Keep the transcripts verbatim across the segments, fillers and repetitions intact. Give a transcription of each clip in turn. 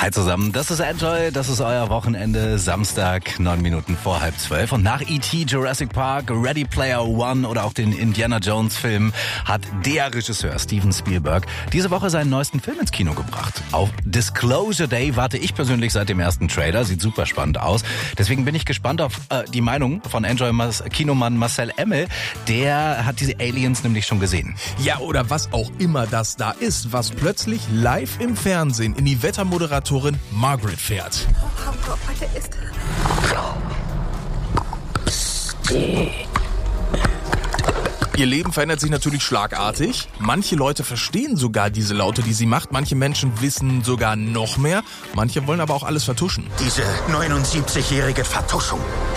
Hi zusammen, das ist Enjoy, das ist euer Wochenende, Samstag, neun Minuten vor halb zwölf. Und nach E T, Jurassic Park, Ready Player One oder auch den Indiana Jones Film hat der Regisseur Steven Spielberg diese Woche seinen neuesten Film ins Kino gebracht. Auf Disclosure Day warte ich persönlich seit dem ersten Trailer, sieht super spannend aus. Deswegen bin ich gespannt auf äh, die Meinung von Enjoy-Kinomann Marcel Emmel. Der hat diese Aliens nämlich schon gesehen. Ja, oder was auch immer das da ist, was plötzlich live im Fernsehen in die Wettermoderatorin Margaret fährt. Oh Gott, heute ist... Ihr Leben verändert sich natürlich schlagartig. Manche Leute verstehen sogar diese Laute, die sie macht. Manche Menschen wissen sogar noch mehr. Manche wollen aber auch alles vertuschen. Diese neunundsiebzigjährige Vertuschung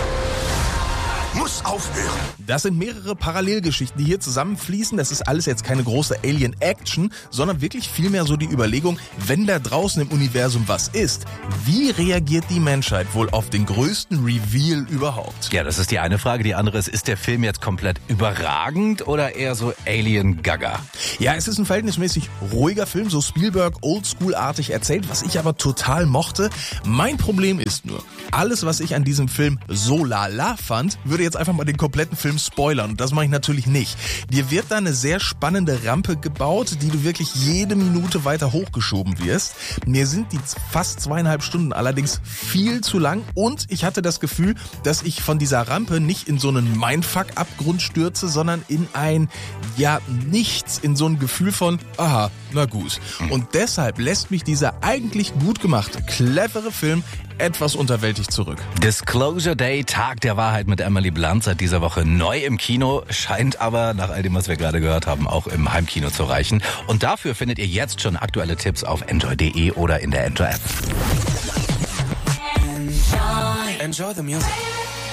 muss aufhören. Das sind mehrere Parallelgeschichten, die hier zusammenfließen. Das ist alles jetzt keine große Alien-Action, sondern wirklich vielmehr so die Überlegung, wenn da draußen im Universum was ist, wie reagiert die Menschheit wohl auf den größten Reveal überhaupt? Ja, das ist die eine Frage. Die andere ist, ist der Film jetzt komplett überragend oder eher so Alien-Gaga? Ja, es ist ein verhältnismäßig ruhiger Film, so Spielberg Oldschool-artig erzählt, was ich aber total mochte. Mein Problem ist nur, alles, was ich an diesem Film so lala fand, würde jetzt einfach mal den kompletten Film spoilern. Und das mache ich natürlich nicht. Dir wird da eine sehr spannende Rampe gebaut, die du wirklich jede Minute weiter hochgeschoben wirst. Mir sind die fast zweieinhalb Stunden allerdings viel zu lang und ich hatte das Gefühl, dass ich von dieser Rampe nicht in so einen Mindfuck-Abgrund stürze, sondern in ein, ja, nichts, in so ein Gefühl von, aha, na gut. Und deshalb lässt mich dieser eigentlich gut gemachte, clevere Film etwas unterwältigt zurück. Disclosure Day, Tag der Wahrheit mit Emily Blunt, seit dieser Woche neu im Kino, scheint aber nach all dem, was wir gerade gehört haben, auch im Heimkino zu reichen. Und dafür findet ihr jetzt schon aktuelle Tipps auf enjoy punkt de oder in der Enjoy App. Enjoy the music.